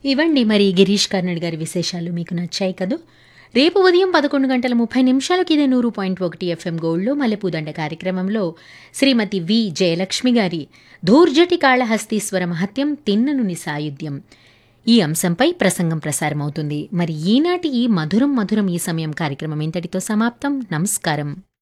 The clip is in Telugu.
ఇవండి మరి గిరీష్ కర్నాడ్ గారి విశేషాలు మీకు నచ్చాయి కదూ? రేపు ఉదయం 11:30 ఇదే 100.1 ఎఫ్ఎం గోల్డ్‌లో మల్లెపూదండ కార్యక్రమంలో శ్రీమతి వి. జయలక్ష్మి గారి ధూర్జటి కాళహస్తీశ్వర మహత్యం తిన్ననుని సాయుధ్యం ఈ అంశంపై ప్రసంగం ప్రసారమవుతుంది. మరి ఈనాటి ఈ మధురం మధురం ఈ సమయం కార్యక్రమం ఇంతటితో సమాప్తం. నమస్కారం.